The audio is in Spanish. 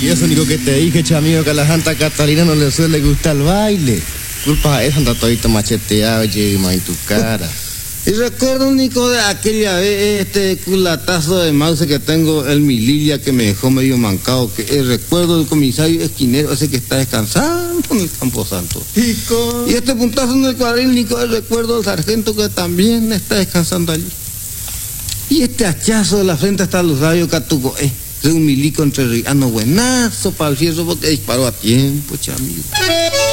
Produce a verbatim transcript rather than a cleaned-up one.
Y eso único que te dije, chamigo, que a la Santa Catalina no le suele gustar el baile. Culpa de eso anda todito macheteado, Yegma, en tu cara. Y recuerdo, Nico, de aquella vez este culatazo de mouse que tengo en mi lilia que me dejó medio mancado, que eh, recuerdo del comisario esquinero ese que está descansando en el Camposanto. Y, con... y este puntazo en el cuadril, Nico, el recuerdo del sargento que también está descansando allí. Y este hachazo de la frente hasta los rayos Catuco, eh, de un milico entre riano buenazo para el fierro porque disparó a tiempo, chamigo.